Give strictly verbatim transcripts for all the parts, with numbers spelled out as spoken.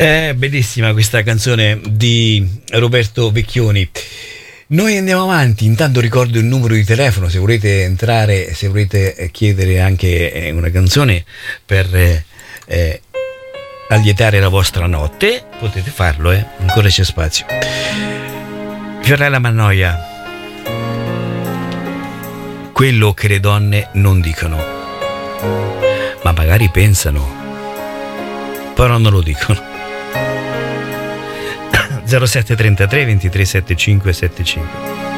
È bellissima questa canzone di Roberto Vecchioni. Noi andiamo avanti, intanto ricordo il numero di telefono se volete entrare, se volete chiedere anche una canzone per eh, allietare la vostra notte, potete farlo, eh? Ancora c'è spazio. Fiorella Mannoia, quello che le donne non dicono, ma magari pensano, però non lo dicono. zero sette trentatré ventitré settantacinque settantacinque.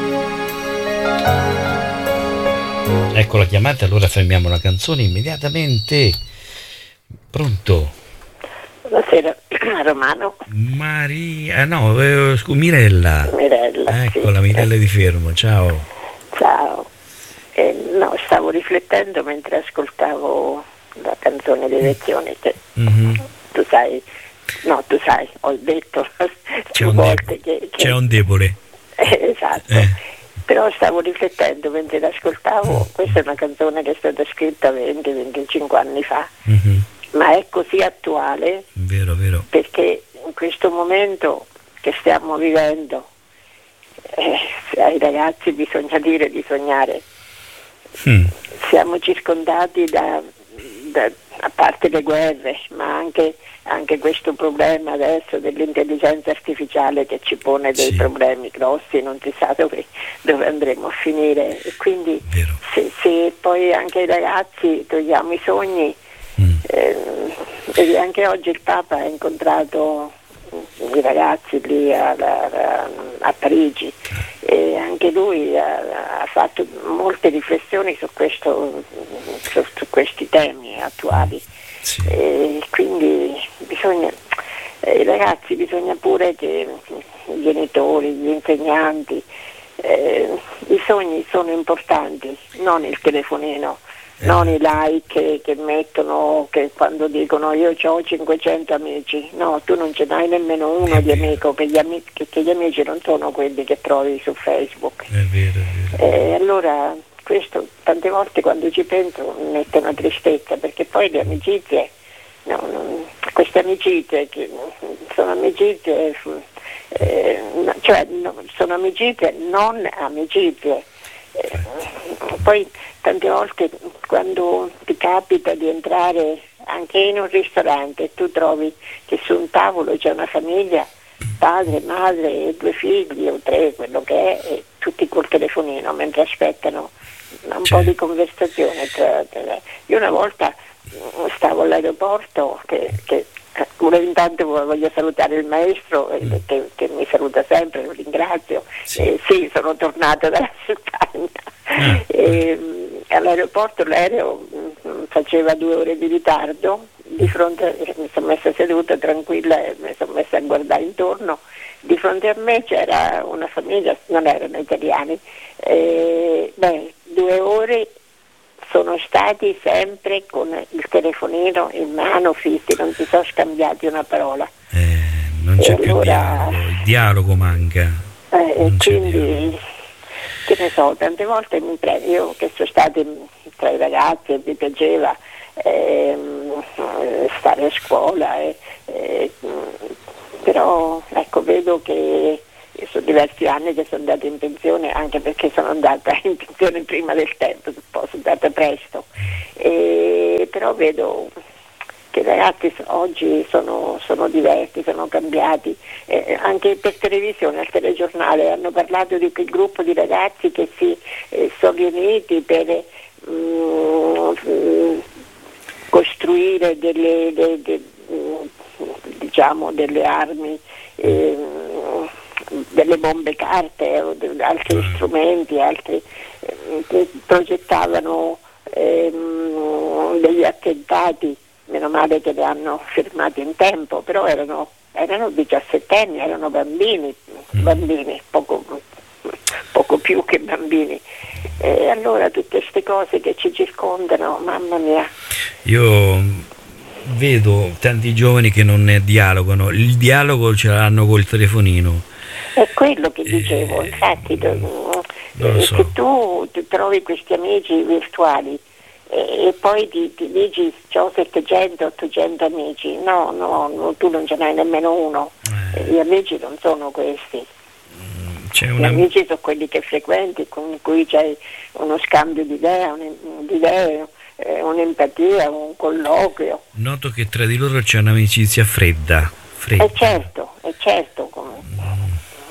Ecco la chiamata, allora fermiamo la canzone immediatamente. Pronto? Buonasera, Romano. Maria, no, eh, scu- Mirella. Mirella. Eccola, sì. Mirella di Fermo, ciao. Ciao. Eh, no, stavo riflettendo mentre ascoltavo la canzone di Vecchioni, che Mm-hmm. tu sai, no, tu sai, ho detto C'è più un, volte debole. che, che... C'è un debole. Eh, esatto. Eh. Però stavo riflettendo mentre l'ascoltavo, questa è una canzone che è stata scritta venti venticinque anni fa, Mm-hmm. ma è così attuale Vero, vero. perché in questo momento che stiamo vivendo eh, ai ragazzi bisogna dire di sognare. Mm. Siamo circondati da, da a parte le guerre, ma anche, anche questo problema adesso dell'intelligenza artificiale che ci pone dei Sì. problemi grossi, non si sa dove, dove andremo a finire. E quindi Vero. se, se poi anche ai ragazzi togliamo i sogni, Mm. eh, e anche oggi il Papa ha incontrato i ragazzi lì a, a, a Parigi e anche lui ha, ha fatto molte riflessioni su, questo, su, su questi temi attuali. Sì. E quindi bisogna, eh, i ragazzi bisogna pure che i genitori, gli insegnanti, eh, i sogni sono importanti, non il telefonino. Non i like che, che mettono, che quando dicono io ho cinquecento amici, no, tu non ce n'hai nemmeno uno di amico, che gli, amici, che, che gli amici non sono quelli che trovi su Facebook. È vero, è vero. E allora questo tante volte quando ci penso mi mette una tristezza, perché poi le amicizie, no, non, queste amicizie che sono amicizie, eh, cioè no, sono amicizie, non amicizie. Eh, poi tante volte quando ti capita di entrare anche in un ristorante e tu trovi che su un tavolo c'è una famiglia, padre, madre e due figli o tre, quello che è, e tutti col telefonino mentre aspettano un C'è. po' di conversazione. Io una volta stavo all'aeroporto che, che intanto voglio salutare il maestro eh, che, che mi saluta sempre, lo ringrazio. Sì. Eh, sì, sono tornata dalla Spagna. Ah. E, all'aeroporto l'aereo mh, faceva due ore di ritardo, di fronte eh, mi sono messa seduta tranquilla e mi sono messa a guardare intorno. Di fronte a me c'era una famiglia, non erano italiani, eh, beh, due ore sono stati sempre con il telefonino in mano, fissi, non si sono scambiati una parola. Eh, non c'è E più allora, dialogo, il dialogo manca. Eh, e Non c'è quindi, dialogo. che ne so, tante volte mi pre- io che sono stata tra i ragazzi e mi piaceva ehm, stare a scuola, eh, eh, però ecco, vedo che sono diversi anni che sono andata in pensione, anche perché sono andata in pensione prima del tempo, sono andata presto, e, però vedo che i ragazzi oggi sono, sono diversi, sono cambiati, eh, anche per televisione, al telegiornale hanno parlato di quel gruppo di ragazzi che si eh, sono riuniti per mm, costruire delle, de, de, diciamo delle armi, eh, delle bombe carte o de, altri mm. strumenti, altri eh, che progettavano ehm, degli attentati. Meno male che li hanno fermati in tempo, però erano, erano diciassettenni, erano bambini, mm. bambini, poco, poco più che bambini. E allora tutte queste cose che ci circondano, mamma mia. Io vedo tanti giovani che non ne dialogano, il dialogo ce l'hanno col telefonino. È quello che dicevo, eh, infatti, non lo so. se tu ti trovi questi amici virtuali, e, e poi ti, ti dici ho settecento ottocento amici, no, no, no, tu non ce n'hai nemmeno uno, eh. Gli amici non sono questi. C'è Gli una... amici sono quelli che frequenti, con cui c'è uno scambio di idee, un, di idee eh, un'empatia, un colloquio. Noto che tra di loro c'è un'amicizia fredda. fredda. E certo, è certo comunque. Mm.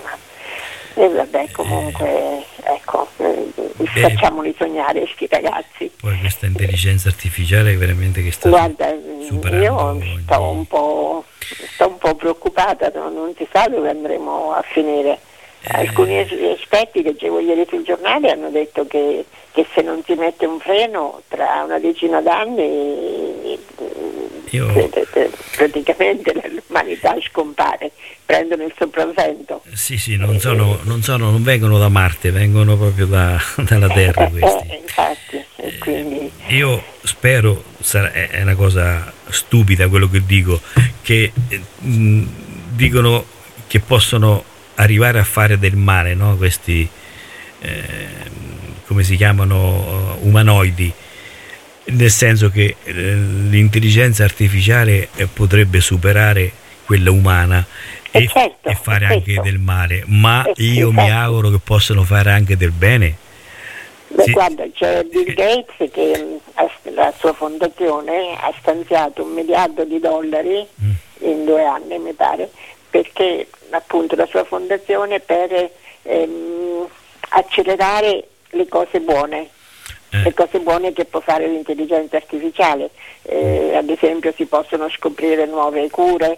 E vabbè, comunque, eh, ecco, eh, facciamoli sognare questi ragazzi. Poi questa intelligenza artificiale è veramente che sta Guarda, superando io sto ogni... un po', sto un po' preoccupata, no? Non si sa dove andremo a finire. Alcuni esperti che leggevo ieri sul giornale hanno detto che, che se non si mette un freno tra una decina d'anni Io... praticamente l'umanità scompare, prendono il sopravvento. Sì, sì, non sono, non sono, non vengono da Marte, vengono proprio da, dalla Terra questi. Eh, infatti, e quindi... Io spero, è una cosa stupida quello che dico, che mh, dicono che possono arrivare a fare del male, no? Questi eh, come si chiamano, umanoidi, nel senso che eh, l'intelligenza artificiale eh, potrebbe superare quella umana e, eh certo, e fare certo. anche del male, ma eh, io esatto. mi auguro che possano fare anche del bene. Beh, sì. Guarda, c'è Bill Gates che ha, la sua fondazione ha stanziato un miliardo di dollari mm. in due anni mi pare, perché appunto la sua fondazione per ehm, accelerare le cose buone, eh. le cose buone che può fare l'intelligenza artificiale, eh, ad esempio si possono scoprire nuove cure,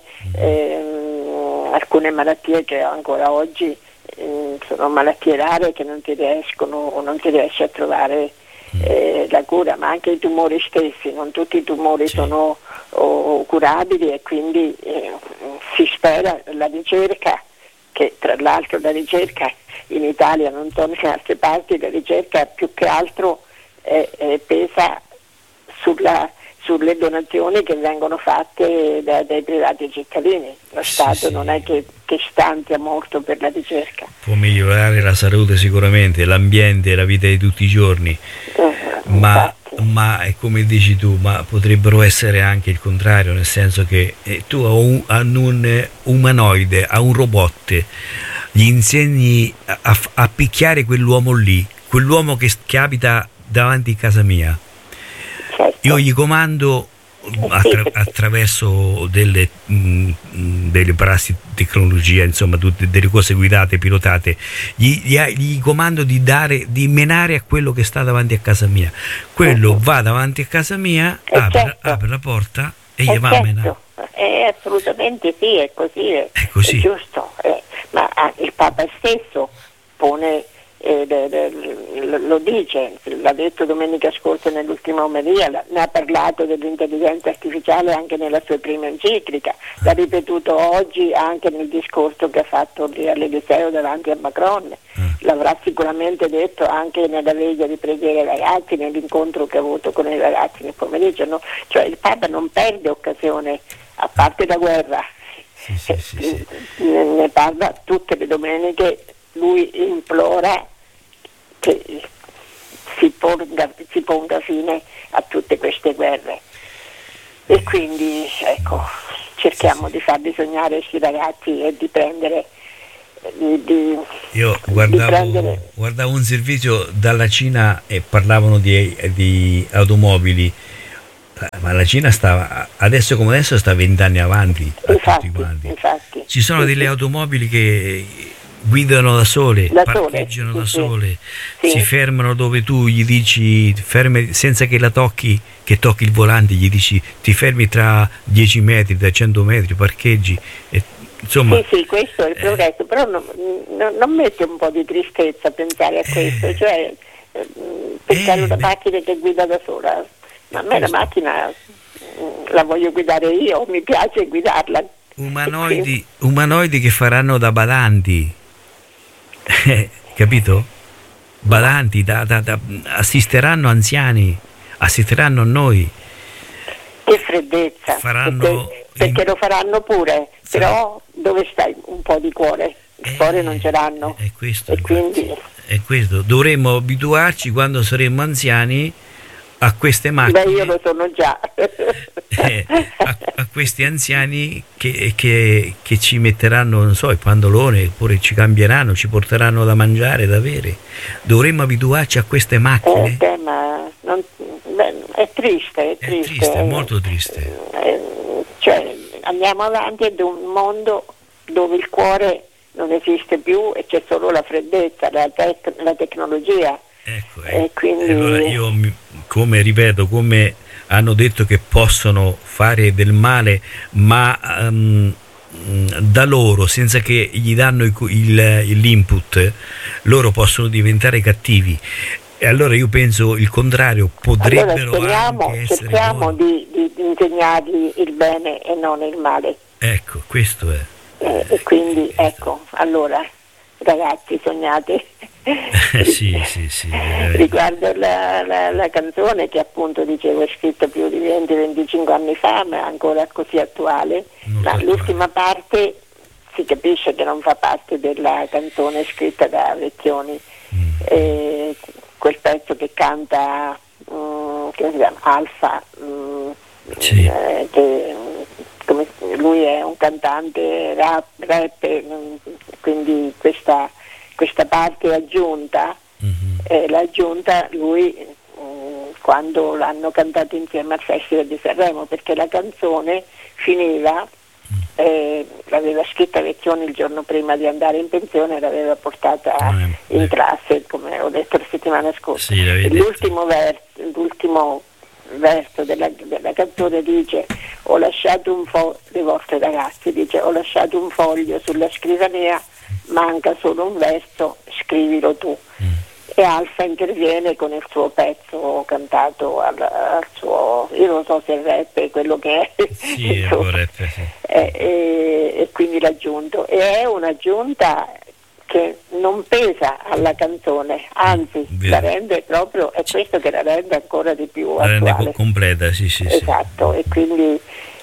ehm, alcune malattie che ancora oggi eh, sono malattie rare che non ti riescono o non ti riesce a trovare eh, la cura, ma anche i tumori stessi, non tutti i tumori sì. sono o, curabili e quindi eh, si spera la ricerca, che tra l'altro la ricerca in Italia non so in altre parti, la ricerca più che altro eh, eh, pesa sulla, sulle donazioni che vengono fatte da, dai privati cittadini. Lo sì, Stato sì. non è che, che stanzia molto per la ricerca. Può migliorare la salute sicuramente, l'ambiente, la vita di tutti i giorni, uh-huh, ma, ma è come dici tu, ma potrebbero essere anche il contrario, nel senso che eh, tu a un, a un umanoide, a un robot, gli insegni a, a, a picchiare quell'uomo lì, quell'uomo che, che abita davanti a casa mia. Certo. Io gli comando attra- attraverso delle, mh, delle prassi tecnologie, insomma tutte delle cose guidate, pilotate, gli, gli, gli comando di dare, di menare a quello che sta davanti a casa mia. Quello uh-huh. va davanti a casa mia, apre, certo. apre la porta e gli eh va certo. a menare. Eh, assolutamente sì, è così, è, è, così. è giusto, eh, ma ah, il Papa stesso pone, eh, de, de, lo dice, l'ha detto domenica scorsa nell'ultima omelia, la, ne ha parlato dell'intelligenza artificiale anche nella sua prima enciclica, l'ha ripetuto oggi anche nel discorso che ha fatto lì all'Eliseo davanti a Macron, l'avrà sicuramente detto anche nella veglia di preghiera ai ragazzi, nell'incontro che ha avuto con i ragazzi nel pomeriggio, no? Cioè il Papa non perde occasione, a parte la guerra, sì, sì, sì, sì. Ne, ne parla tutte le domeniche, lui implora che si ponga, si ponga fine a tutte queste guerre e quindi ecco, cerchiamo di farli sognare questi ragazzi e di prendere di, di, io guardavo, di prendere... guardavo un servizio dalla Cina e parlavano di, di automobili, ma la Cina stava adesso come adesso sta vent'anni avanti a infatti, tutti quanti. Infatti. Ci sono sì, delle sì. automobili che guidano da sole, da parcheggiano sole, da sì, sole, sì. si fermano dove tu gli dici fermi senza che la tocchi, che tocchi il volante, gli dici ti fermi tra dieci metri, da cento metri, parcheggi. E, insomma, sì, sì, questo è il progresso, eh, però non, non, non mette un po' di tristezza pensare a questo, eh, cioè pensare a una macchina che guida da sola. Ma a me la macchina la voglio guidare io, mi piace guidarla. Umanoidi, umanoidi che faranno da badanti, capito? Badanti, da, da, da, assisteranno anziani, assisteranno a noi. Che freddezza, faranno perché, perché lo faranno pure, sì. Però dove stai un po' di cuore? Il eh, cuore non ce l'hanno. È questo, e quindi... è questo. Dovremmo abituarci quando saremo anziani a queste macchine. Beh, io lo sono già. eh, a, a questi anziani che, che, che ci metteranno, non so, il pannolone, oppure ci cambieranno, ci porteranno da mangiare, da bere. Dovremmo abituarci a queste macchine. Eh, beh, ma non, beh, è triste, è triste. È triste, è molto triste. Eh, cioè, andiamo avanti ad un mondo dove il cuore non esiste più e c'è solo la freddezza, la, tec- la tecnologia. Ecco, eh. E quindi... allora io, come ripeto, come hanno detto che possono fare del male, ma um, da loro, senza che gli danno il, il, l'input, loro possono diventare cattivi. E allora io penso il contrario, potrebbero allora speriamo, anche essere cerchiamo di, di insegnargli il bene e non il male. Ecco, questo è. Eh, e quindi ecco, allora ragazzi, sognate. sì, sì, sì. Riguardo la, la, la canzone che appunto dicevo è scritta più di venti venticinque anni fa, ma è ancora così attuale, Molto ma attuale. L'ultima parte si capisce che non fa parte della canzone scritta da Vecchioni. Mm. Eh, quel pezzo che canta um, che si chiama Alfa, um, sì. eh, che come, lui è un cantante rap, rap quindi questa, questa parte è aggiunta, mm-hmm. eh, l'ha aggiunta lui um, quando l'hanno cantato insieme al Festival di Sanremo, perché la canzone finiva, eh, l'aveva scritta Vecchioni il giorno prima di andare in pensione e l'aveva portata eh, in classe, come ho detto la settimana scorsa. Sì, l'ultimo, ver- l'ultimo verso della, della canzone dice: ho lasciato un foglio, le vostre ragazze, dice ho lasciato un foglio sulla scrivania, manca solo un verso, scrivilo tu. Mm. E Alfa interviene con il suo pezzo cantato al, al suo, io non so se è rap è quello che è, sì, è un rap, sì. e, e, e quindi l'ha aggiunto, e è un'aggiunta che non pesa alla canzone, anzi Vero. la rende proprio, è questo che la rende ancora di più la attuale. Rende completa, sì, sì, esatto, sì. E quindi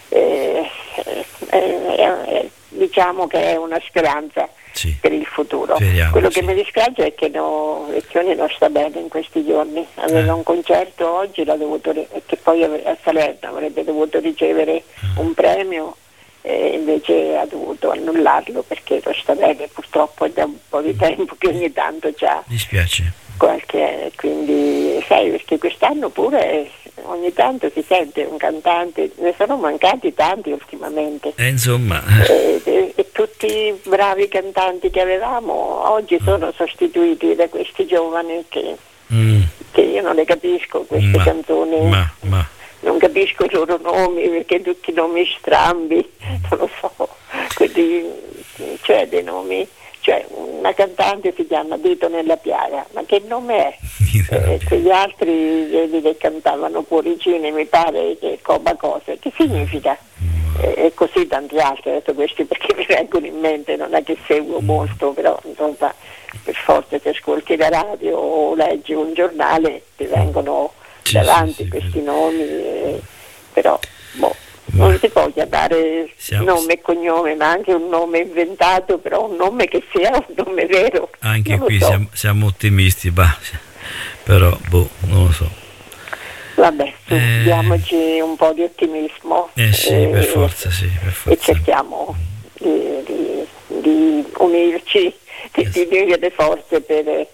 eh, eh, eh, diciamo che è una speranza sì. per il futuro. Speriamo, quello sì. che mi dispiace è che no, Vecchioni non sta bene in questi giorni, aveva eh. un concerto oggi, l'ha dovuto, che poi a Salerno avrebbe dovuto ricevere eh. un premio, e invece ha dovuto annullarlo perché lo sta bene, purtroppo è da un po' di tempo che ogni tanto c'ha dispiace qualche, quindi sai, perché quest'anno pure ogni tanto si sente un cantante, ne sono mancati tanti ultimamente, eh, insomma e, e, e tutti i bravi cantanti che avevamo oggi mm. sono sostituiti da questi giovani che, mm. che io non le capisco queste ma, canzoni, ma, ma. non capisco i loro nomi perché tutti nomi strambi, non lo so, quelli, cioè dei nomi, cioè una cantante si chiama Dito nella piaga, ma che nome è? eh, quegli altri quelli che cantavano Cuoricini mi pare che Coba Cose, che significa? Eh, e così tanti altri, adesso questi perché mi vengono in mente, non è che seguo molto, però insomma per forza se ascolti la radio o leggi un giornale ti vengono sì, davanti sì, sì, questi nomi, eh, però boh, non si può chiamare siamo... nome e cognome, ma anche un nome inventato, però un nome che sia un nome vero. Anche qui so. siamo, siamo ottimisti, bah, però boh, non lo so. Vabbè, eh... diamoci un po' di ottimismo. Eh sì, eh, per forza, sì, per forza. E cerchiamo di, di, di unirci, di, di unire le forze per... Eh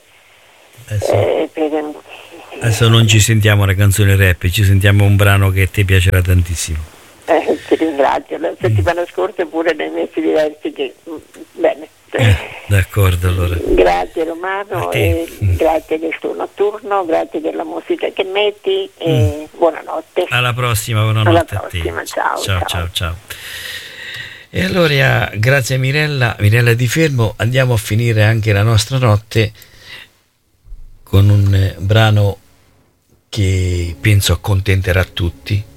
sì. eh, per Adesso non ci sentiamo una canzone rap, ci sentiamo un brano che a te piacerà tantissimo. Eh, ti ringrazio, la settimana mm. scorsa pure ne hai messi diversi che... bene. Eh, d'accordo allora. Grazie Romano, e mm. grazie del tuo notturno, grazie della musica che metti e mm. buonanotte. Alla prossima, buonanotte. Alla prossima, a te. Ciao, ciao, ciao, ciao, ciao. E allora grazie a Mirella, Mirella Di Fermo, andiamo a finire anche la nostra notte con un brano che penso accontenterà tutti,